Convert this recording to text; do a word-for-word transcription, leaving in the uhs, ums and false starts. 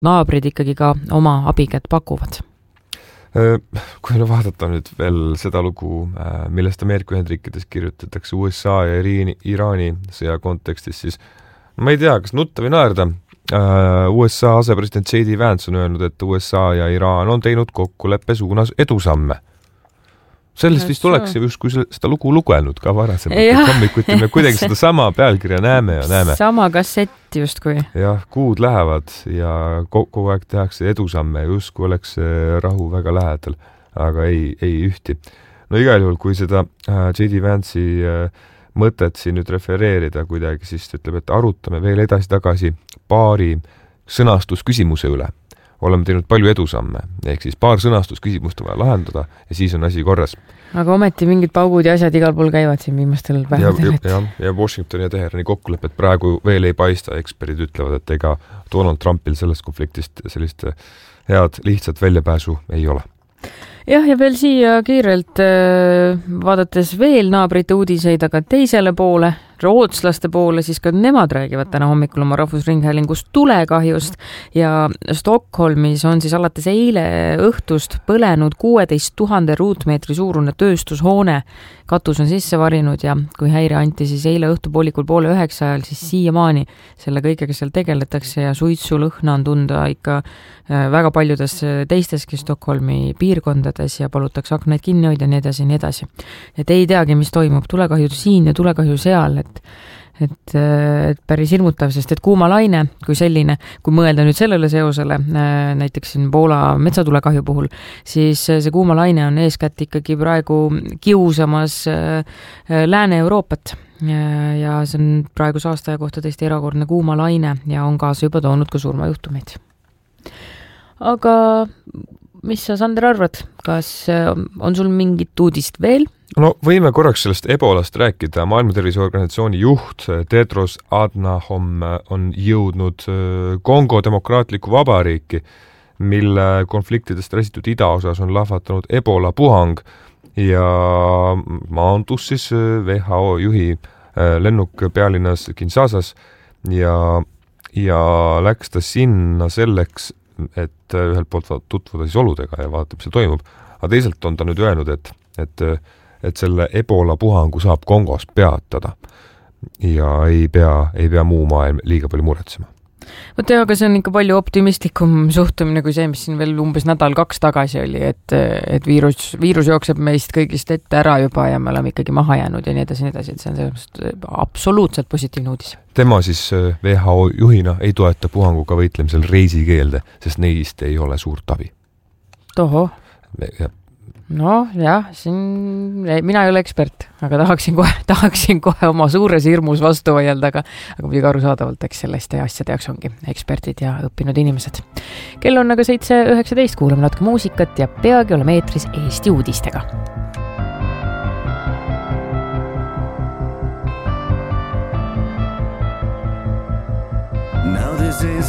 naabrid ikkagi ka oma abikätt pakuvad. Kui no vaadata nüüd veel seda lugu, millest Ameerika Ühendriikides kirjutatakse U S A ja Iraani, Iraani sõja kontekstis, siis ma ei tea, kas nutta või naerda. U S A asepresident J D Vance on öelnud, et U S A ja Iraan on teinud kokkuleppe suunas edusamme. Sellest vist oleks just kui seda lugu lugenud ka varasemalt. Hommikuti me kuidagi seda sama pealkirja näeme ja näeme. Sama kassett just kui. Jah, kuud lähevad ja kogu aeg tehakse edusamme, just kui oleks rahu väga lähedal, aga ei, ei ühti. No igal juhul, kui seda J D Vance'i mõtet siin nüüd refereerida kuidagi, siis ütleb, et arutame veel edasi tagasi paari sõnastusküsimuse üle. Oleme teinud palju edusamme, ehk siis paar sõnastusküsimust on vaja lahendada ja siis on asi korras. Aga ometi mingid paugud ja asjad igal pool käivad siin viimastel päevadel. Ja, ja, ja Washington ja Teherani kokkulepet praegu veel ei paista. Eksperdid ütlevad, et ega Donald Trumpil sellest konfliktist sellist head lihtsat väljapääsu ei ole. Jah, ja veel siia kiirelt vaadates veel naabrite uudiseid, aga teisele poole, rootslaste poole, siis ka nemad räägivad täna hommikul oma rahvusringhäälingust tulekahjust ja Stockholmis on siis alates eile õhtust põlenud kuueteist tuhande ruutmeetri suurune tööstushoone. Katus on sisse varinud ja kui häire anti siis eile õhtupoolikul poole üheksa ajal, siis siiamaani selle kõigega seal tegeletakse ja suitsu lõhna on tunda ikka väga paljudes teisteski Stockholmi piirkondades ja palutakse aknaid kinni hoida ja nii edasi, nii edasi. Et ei teagi, mis toimub, tulekahju siin ja tulekahju seal, et Et, et päris hirmutav, sest et kuumalaine kui selline, kui mõelda nüüd sellele seosele, näiteks siin Poola metsatulekahju puhul, siis see kuumalaine on eeskätt ikkagi praegu kiusamas Lääne-Euroopat ja, ja see on praeguse aastaja kohta tõesti erakordne kuumalaine ja on kaasa juba toonud ka surmajuhtumeid. Aga mis sa, Sander, arvad? Kas on sul mingit uudist veel? No võime korraks sellest ebolast rääkida. Maailma Terviseorganisatsiooni juht Tedros Adhanom on jõudnud Kongo demokraatliku vabariiki, mille konfliktidest räsitud idaosas on lahvatanud ebola puhang ja maandus siis W H O juhi lennuk pealinnas Kinshasas ja, ja läks ta sinna selleks, et ühelt poolt tutvuda siis oludega ja vaadata, mis see toimub. Aga teisalt on ta nüüd öelnud, et, et et selle ebola puhangu saab Kongos peatada ja ei pea, ei pea muu maailm liiga palju muretsema. Võt aga see on ikka palju optimistlikum suhtumine kui see, mis siin veel umbes nädal kaks tagasi oli, et, et viirus, viirus jookseb meist kõigist ette ära juba ja me oleme ikkagi maha jäänud ja nii edasi, nii edasi, et see on sellest absoluutselt positiivne uudis. Tema siis W H O juhina ei toeta puhanguga võitlemisel reisikeelde, sest neist ei ole suurt abi. Toho. Ja No jah, siin, mina ei ole ekspert, aga tahaksin kohe, tahaksin kohe oma suures hirmus vastu vaielda, aga, aga muidugi arusaadavalt, eks sellest asjade jaoks ongi eksperdid ja õppinud inimesed. Kell on aga seitse üheksateist, kuulame natuke muusikat ja peagi oleme eetris Eesti uudistega. Now this is